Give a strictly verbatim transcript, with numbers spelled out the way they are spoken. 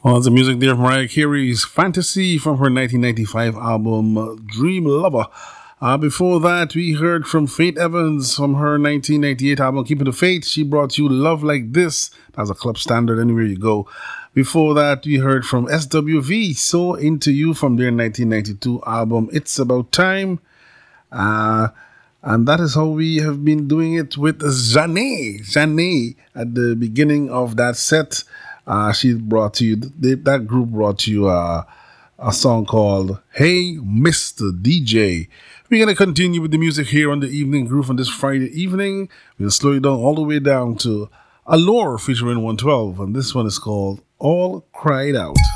Well, the music there from Mariah Carey's Fantasy from her nineteen ninety-five album uh, Dream Lover. Uh, before that, we heard from Faith Evans from her nineteen ninety-eight album Keeping the Faith. She brought you Love Like This. That's a club standard anywhere you go. Before that, we heard from S W V, So Into You from their nineteen ninety-two album It's About Time. Uh, and that is how we have been doing it with Zane. Zane at the beginning of that set. Uh, she brought to you, that group brought to you uh, a song called Hey Mister D J. We're going to continue with the music here on the Evening Groove on this Friday evening. We'll slow it down all the way down to Allure featuring one twelve. And this one is called All Cried Out.